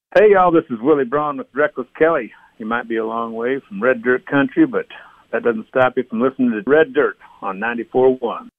Hey, y'all, this is Willie Braun with Reckless Kelly. You might be a long way from Red Dirt Country, but that doesn't stop you from listening to Red Dirt on 94.1.